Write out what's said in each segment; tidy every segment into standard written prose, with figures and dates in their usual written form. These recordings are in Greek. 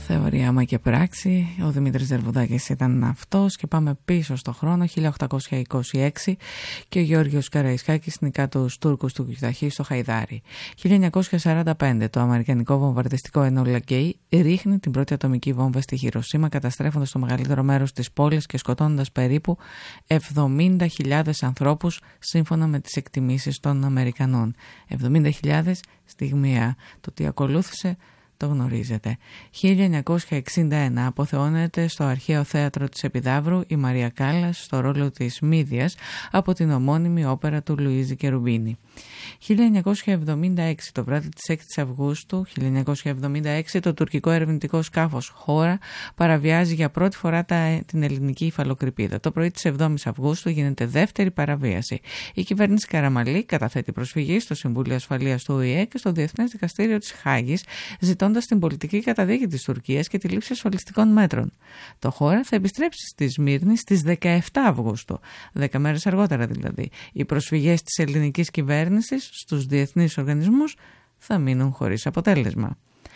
Θεωρία μα και πράξη. Ο Δημήτρης Δερβουδάκης ήταν αυτός και πάμε πίσω στο χρόνο 1826 και ο Γεώργιος Καραϊσκάκης νικά τους Τούρκους του Κιουταχή στο Χαϊδάρι. 1945 το αμερικανικό βομβαρδιστικό Enola Gay ρίχνει την πρώτη ατομική βόμβα στη Χιροσίμα, καταστρέφοντας το μεγαλύτερο μέρος της πόλης και σκοτώνοντας περίπου 70.000 ανθρώπους σύμφωνα με τις εκτιμήσεις των Αμερικανών. 70.000 στιγμία. Το τι ακολούθησε το γνωρίζετε. 1961 αποθεώνεται στο αρχαίο θέατρο της Επιδαύρου η Μαρία Κάλλας στο ρόλο της Μύδιας από την ομώνυμη όπερα του Λουίζη Κερουμπίνη. 1976 το βράδυ της 6ης Αυγούστου 1976 το τουρκικό ερευνητικό σκάφος Χώρα παραβιάζει για πρώτη φορά την ελληνική υφαλοκρηπίδα. Το πρωί της 7ης Αυγούστου γίνεται δεύτερη παραβίαση. Η κυβέρνηση Καραμαλή καταθέτει προσφυγή στο Συμβούλιο Ασφαλείας του ΟΗΕ και στο Διεθνές Δικαστήριο της Χάγης, ζητώντας την πολιτική καταδίκη της Τουρκίας και τη λήψη ασφαλιστικών μέτρων. Το Χώρα θα επιστρέψει στη Σμύρνη στις 17 Αυγούστου, 10 μέρες αργότερα δηλαδή. Οι προσφυγές της ελληνικής κυβέρνησης στους διεθνείς οργανισμούς θα μείνουν χωρίς αποτέλεσμα.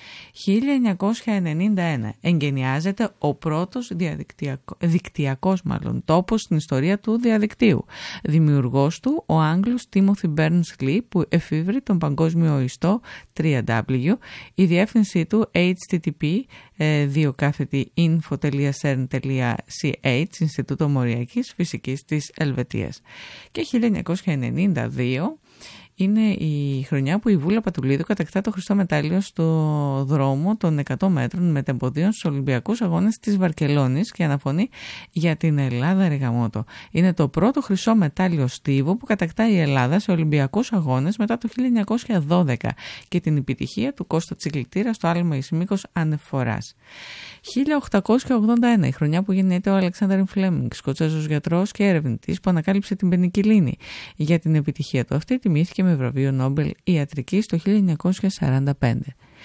1991 εγκαινιάζεται ο πρώτος δικτυακός τόπος στην ιστορία του διαδικτύου. Δημιουργός του ο Άγγλος Timothy Berners-Lee που εφήβρε τον παγκόσμιο ιστό 3W, η διεύθυνσή του http://info.cern.ch Ινστιτούτο Μοριακής Φυσικής της Ελβετίας. Και 1992 είναι η χρονιά που η Βούλα Πατουλίδου κατακτά το χρυσό μετάλλιο στο δρόμο των 100 μέτρων μετεμποδίων στους Ολυμπιακούς Αγώνες της Βαρκελόνης και αναφωνεί για την Ελλάδα ρε γαμώτο. Είναι το πρώτο χρυσό μετάλλιο στίβου που κατακτά η Ελλάδα σε Ολυμπιακούς Αγώνες μετά το 1912 και την επιτυχία του Κώστα Τσικλητήρα στο άλμα εις μήκος ανεφοράς. 1881 η χρονιά που γεννιέται ο Αλεξάνδερ Φλέμινγκ, Σκοτσέζος γιατρός και ερευνητής που ανακάλυψε την πενικυλίνη. Για την επιτυχία του αυτή τιμήθηκε με βραβείο Νόμπελ ιατρικής το 1945.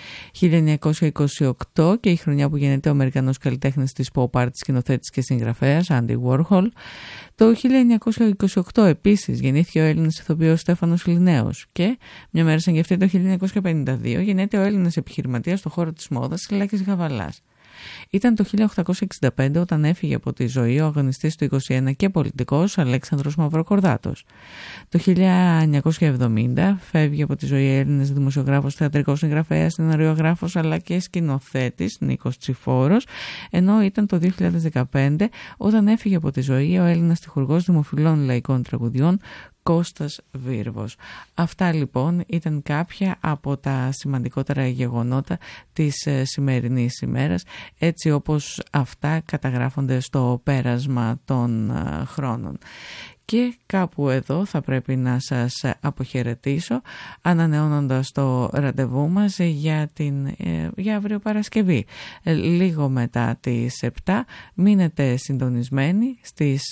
1928 και η χρονιά που γεννιέται ο Αμερικανός καλλιτέχνης της pop art, σκηνοθέτης και συγγραφέας Andy Warhol. Το 1928 επίσης γεννήθηκε ο Έλληνας ηθοποιός Στέφανος Λινέος και μια μέρα σαν και αυτή το 1952 γεννιέται ο Έλληνας επιχειρηματίας στον χώρο της μόδας Σιλάκης Γαβαλάς. Ήταν το 1865 όταν έφυγε από τη ζωή ο αγωνιστής του 21 και πολιτικός Αλέξανδρος Μαυροκορδάτος. Το 1970 φεύγει από τη ζωή Έλληνας δημοσιογράφος, θεατρικός συγγραφέας, σεναριογράφος αλλά και σκηνοθέτης Νίκος Τσιφόρος, ενώ ήταν το 2015 όταν έφυγε από τη ζωή ο Έλληνας τυχουργός δημοφιλών λαϊκών τραγουδιών Κώστας Βίρβος. Αυτά λοιπόν ήταν κάποια από τα σημαντικότερα γεγονότα της σημερινής ημέρας, έτσι όπως αυτά καταγράφονται στο πέρασμα των χρόνων. Και κάπου εδώ θα πρέπει να σας αποχαιρετήσω ανανεώνοντας το ραντεβού μας για αύριο Παρασκευή. Λίγο μετά τις 7 μείνετε συντονισμένοι στις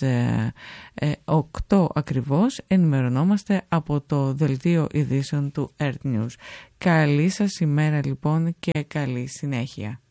8 ακριβώς ενημερωνόμαστε από το δελτίο ειδήσεων του Earth News. Καλή σας ημέρα λοιπόν και καλή συνέχεια.